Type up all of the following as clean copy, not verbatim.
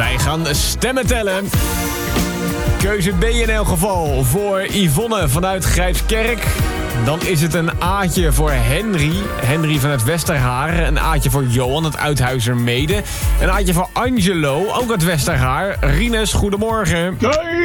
Wij gaan stemmen tellen. Keuze B in elk geval voor Yvonne vanuit Grijpskerk. Dan is het een A'tje voor Henry. Henry vanuit Westerhaar. Een A'tje voor Johan uit Uithuizermede. Een A'tje voor Angelo, ook uit Westerhaar. Rines, goedemorgen.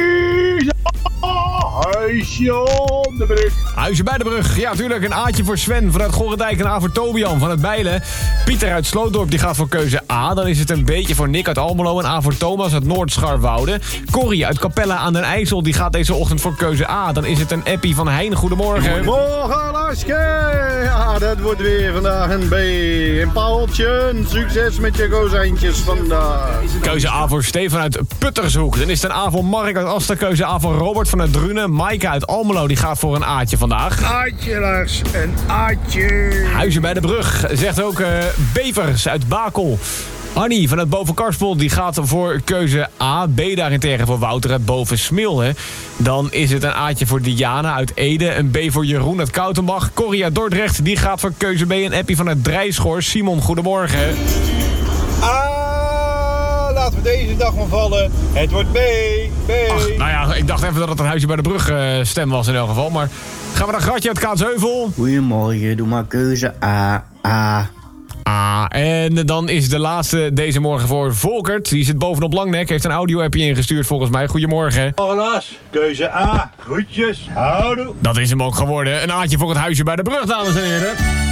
Huisje op de brug. Huisje bij de brug. Ja, tuurlijk. Een A'tje voor Sven vanuit Gorredijk. Een A voor Tobian vanuit Bijlen. Pieter uit Slootdorp die gaat voor keuze A. Dan is het een beetje voor Nick uit Almelo. Een A voor Thomas uit Noordscharwoude. Corrie uit Capella aan den IJssel. Die gaat deze ochtend voor keuze A. Dan is het een appie van Hein. Goedemorgen. Goedemorgen, Laske. Ja, dat wordt weer vandaag een B. Een Paultje, succes met je kozijntjes vandaag. Keuze A voor Stefan uit Puttershoek. Dan is het een A voor Mark uit Aster. Keuze A voor Robert vanuit Drunen. Maaike uit Almelo die gaat voor een A'tje vandaag. Aatje, Lars. Een Aatje. Huizen bij de brug. Zegt ook Bevers uit Bakel. Annie vanuit Bovenkarspel die gaat voor keuze A. B daarentegen voor Wouter uit Bovensmilde. Dan is het een A'tje voor Diana uit Ede. Een B voor Jeroen uit Koutenbach. Corrie uit Dordrecht die gaat voor keuze B. Een appie vanuit Drijschor. Simon, goedemorgen. Laten we deze dag maar vallen. Het wordt B. Ach, nou ja, ik dacht even dat het een Huisje bij de brug stem was in elk geval. Maar gaan we naar Gratje uit Kaatsheuvel. Goedemorgen, doe maar keuze A. En dan is de laatste deze morgen voor Volkert. Die zit bovenop Langnek. Heeft een audio-appje ingestuurd volgens mij. Goedemorgen. Helaas, keuze A. Groetjes. Houdoe. Dat is hem ook geworden. Een A'tje voor het Huisje bij de brug, dames en heren.